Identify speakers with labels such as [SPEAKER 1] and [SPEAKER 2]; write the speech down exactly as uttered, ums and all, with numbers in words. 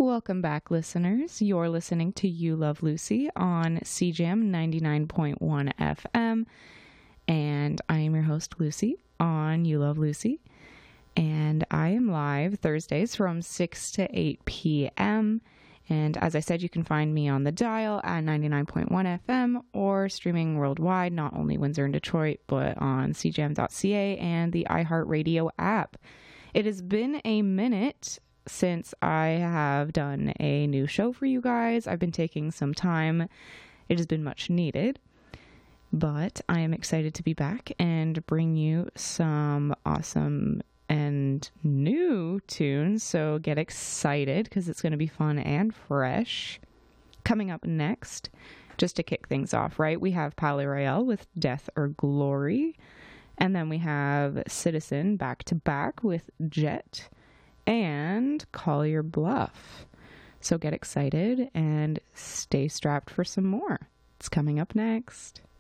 [SPEAKER 1] Welcome back, listeners. You're listening to You Love Lucy on C J A M ninety-nine point one F M, and I am your host, Lucy, on You Love Lucy, and I am live Thursdays from six to eight p.m., and as I said, you can find me on the dial at ninety-nine point one F M or streaming worldwide, not only Windsor and Detroit, but on C J A M dot C A and the iHeartRadio app. It has been a minute since I have done a new show for you guys. I've been taking some time. It has been much needed, but I am excited to be back and bring you some awesome and new tunes. So get excited because it's going to be fun and fresh. Coming up next, just to kick things off, right? We have Palaye Royale with Death or Glory. And then we have Citizen back to back with Jet and Call Your Bluff. So get excited and stay strapped for some more. It's coming up next.